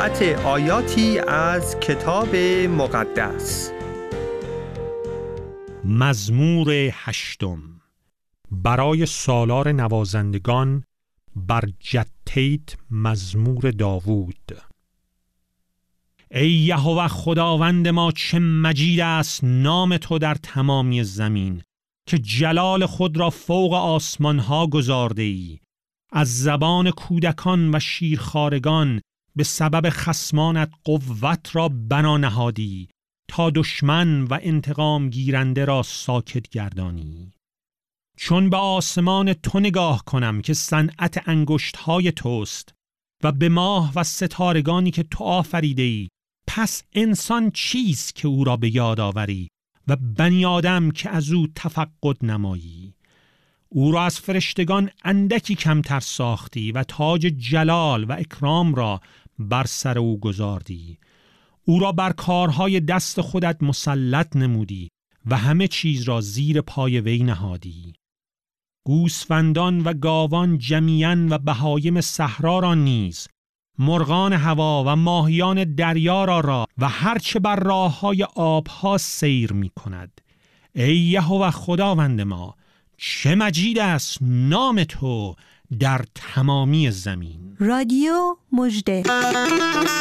قرائت آیاتی از کتاب مقدس. مزمور 8 برای سالار نوازندگان بر جتیت مزمور داوود. ای یهوه خداوند ما، چه مجید است نام تو در تمامی زمین، که جلال خود را فوق آسمان ها گذارده ای. از زبان کودکان و شیرخوارگان به سبب خصمانت قوت را بنا نهادی، تا دشمن و انتقام گیرنده را ساکت گردانی. چون به آسمان تو نگاه کنم که صنعت انگشت‌های توست و به ماه و ستارگانی که تو آفریده ای، پس انسان چیست که او را به یاد آوری و بنی آدم که از او تفقد نمایی؟ او را از فرشتگان اندکی کمتر ساختی و تاج جلال و اکرام را بر سر او گذاردی. او را بر کارهای دست خودت مسلط نمودی و همه چیز را زیر پای وی نهادی. گوسفندان و گاوان جمیعاً و بهایم صحرا را نیز، مرغان هوا و ماهیان دریا را و هرچه بر راههای آبها سیر می کند. ای یهوه خداوند ما، چه مجید است نام تو در تمامی زمین. رادیو مژده.